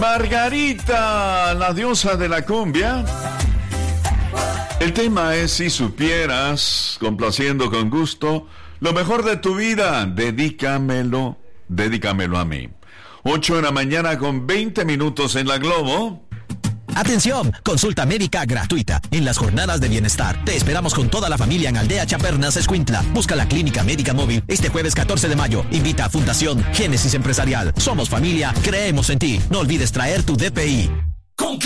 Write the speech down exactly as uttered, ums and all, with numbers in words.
Margarita, la diosa de la cumbia. El tema es si supieras, complaciendo con gusto, lo mejor de tu vida, dedícamelo, dedícamelo a mí. ocho de la mañana con veinte minutos en la Globo. Atención, consulta médica gratuita en las jornadas de bienestar. Te esperamos con toda la familia en Aldea Chapernas, Escuintla. Busca la clínica médica móvil este jueves catorce de mayo. Invita a Fundación Génesis Empresarial. Somos familia, creemos en ti. No olvides traer tu D P I.